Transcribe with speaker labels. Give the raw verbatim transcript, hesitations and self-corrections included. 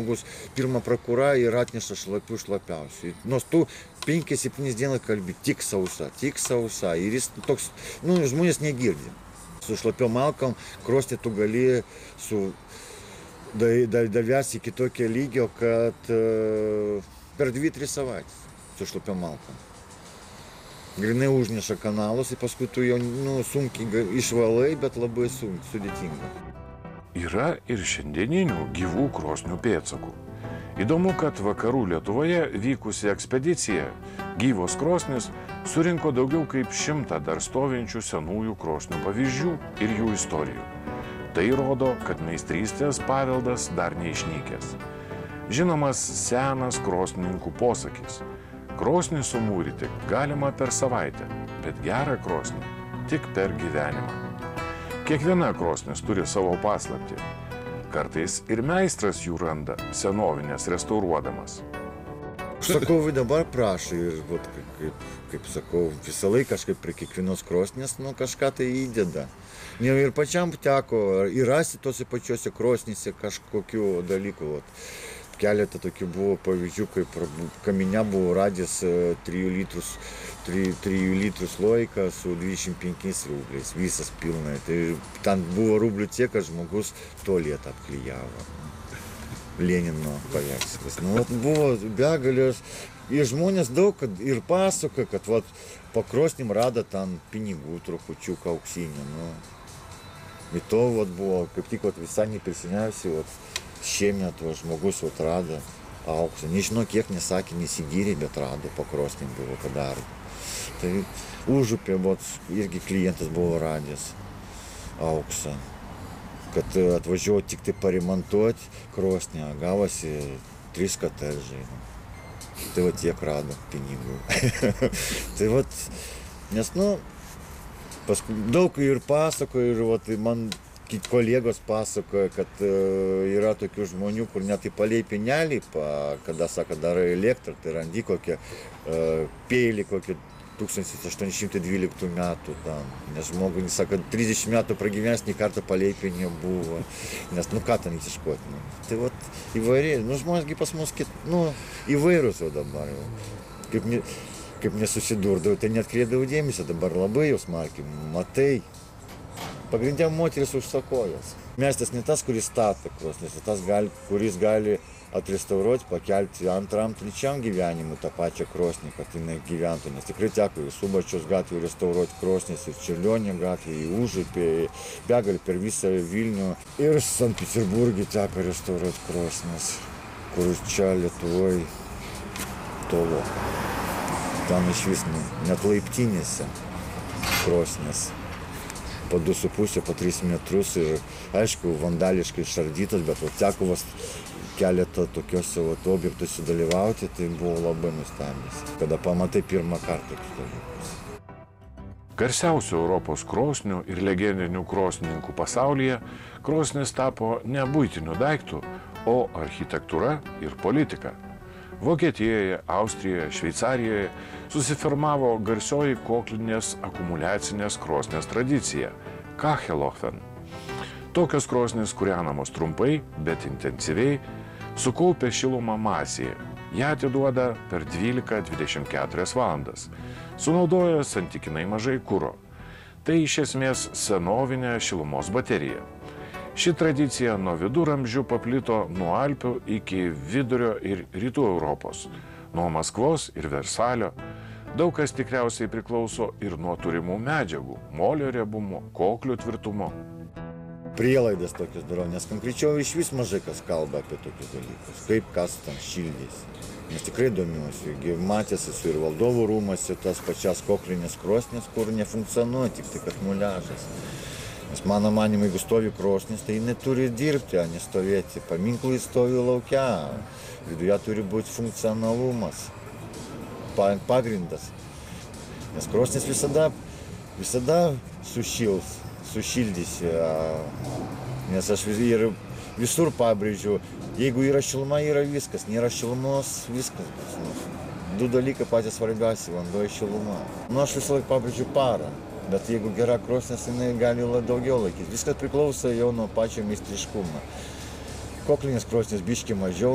Speaker 1: žmogus pirmą prakurą ir atneša šlapių šlapiausių. Nors tu penkias septynias dienas kalbi tik sausa, tik sausa. Ir jis toks, nu, žmonės negirdi. Su šlapiom malkom krosnį tu gali su davesti iki tokio lygio, kad uh, per dvi tris savaitės su šlapiom malkom. Grinai užneša kanalus ir paskui tu jau nu, sunkiai išvalai, bet labai sunkiai, sudėtinga.
Speaker 2: Yra ir šiandieninių gyvų krosnių pėdsakų. Įdomu, kad vakarų Lietuvoje vykusi ekspedicija gyvos krosnis surinko daugiau kaip šimtą dar stovinčių senųjų krosnių pavyzdžių ir jų istorijų. Tai rodo, kad meistrystės paveldas dar neišnykęs. Žinomas senas krosnininkų posakis. Krosnį sumūryti galima per savaitę, bet gerą krosnį tik per gyvenimą. Kiekviena krosnis turi savo paslaptį. Kartais ir meistras jų randa, senovinės restauruodamas.
Speaker 1: Užsakovai dabar prašo ir, vat, kaip, kaip sakau, visą laiką kažkaip prie kiekvienos krosnės nu, kažką tai įdeda. Ir pačiam teko ir rasti tose pačiose krosnyse kažkokių dalykų. Vat. Keletą tokių buvo pavyzdžių, kaip kamine buvo radęs trijų litrų sloiką su dvidešimt penkiais rubliais, visas pilnai. Tai ten buvo rublių tiek, kad žmogus tualetą apklijavo. Lenino paveikslas. Nu, buvo begalės. Ir žmonės daug kad, ir pasakoja, kad vat, po krosnim rado ten pinigų trupučiuką auksinį. Nu. Ir to vat, buvo, kaip tik vat, visai neprisiniausiai. Šiemet va, žmogus vat, rado auksą. Nežinau, kiek nesakė, nesigyrė, bet rado po krosnim buvo padarė. Tai Užupė vat, irgi klientas buvo radęs auksą. Kad atvažiuoju tik tai paremontuoti krosnį, gavosi trys kotedžai. Tai vat tiek rado pinigų. Tai vat, nes nu, paskui daug ir pasakoja, ir vat, man kolegos pasakoja, kad uh, yra tokių žmonių, kur net į palėpį nelipa, kada, sako, darai elektrą, tai randi kokią uh, peilį, kokį tūkstantis aštuoni šimtai dvyliktų metų. Tam. Nes žmogui, sako, trisdešimt metų pragyvenęs, nei kartą palėpį nebuvo. Nes, nu, ką ten ieškoti. Nu. Tai vat įvairiai, nu, žmonėsgi pas mus, kit, nu, įvairūs jau dabar. Jau. Kaip, ne, kaip nesusidurdavau, tai net kreipdavau dėmesio, dabar labai jau smarkiai, matai. Pagrindė moteris užsakovės. Meistras ne tas, kuris stato krosnis, tas, gali, kuris gali atrestauruoti, pakelti antram, trečiam gyvenimui tą pačią krosnį, kad jinai gyventų. Nes tikrai teko į Subačiaus gatvę restauruoti krosnis, ir Čiurlionio gatvę, į Užupį, begalį per visą Vilnių. Ir Sankt Peterburgį teko restauruoti krosnis, kur čia Lietuvoje tolo. Ten iš vis net laiptinėse krosnis. Po du su pusė, po tris metrus ir, aišku, vandališkai išardytas, bet va, teko vas keletą tokiuose objektuose dalyvauti, tai buvo labai nustebęs, kada pamatai pirmą kartą tokius dalykus.
Speaker 2: Garsiausių Europos krosnių ir legendinių krosnininkų pasaulyje krosnis tapo ne buitiniu daiktu, o architektūra ir politika. Vokietijoje, Austrijoje, Šveicarijoje susiformavo garsioji koklinės akumuliacinės krosnės tradicija – Kachelofen. Tokios krosnės kūrenamos trumpai, bet intensyviai, sukaupia šilumą masėje. Ją atiduoda per dvylika dvidešimt keturias valandas. Sunaudoja santykinai mažai kuro. Tai iš esmės senovinė šilumos baterija. Ši tradicija nuo viduramžių paplito nuo Alpių iki vidurio ir rytų Europos, nuo Maskvos ir Versalio. Daug kas tikriausiai priklauso ir nuo turimų medžiagų, molio riebumo, koklių tvirtumo.
Speaker 1: Prielaidas tokias darau, nes konkrečiau iš vis mažai kas kalba apie tokius dalykus, kaip kas ten šildys. Nes tikrai domiuosi, matęs esu ir valdovų rūmuose tas pačias koklinės krosnės, kur nefunkcionuoja, tik tai kad muliažas. Nes mano manimu, jeigu stovi krosnis, tai jinai turi dirbti, o ne stovėti. Paminklai stovi laukia, viduje turi būti funkcionalumas, pagrindas. Nes krosnis visada, visada sušils, sušildysi. Nes aš vis, ir visur pabrėžiu, jeigu yra šiluma, yra viskas, nėra šilumos, viskas bus. Nu, du dalykai patys svarbiausi, vanduo ir šiluma. Nu, aš visą laiką pabrėžiu parą. Bet jeigu gera krosnis, jinai gali daugiau laikyti. Viskas priklauso jau nuo pačio meistriškumo. Koklinės krosnės biškį mažiau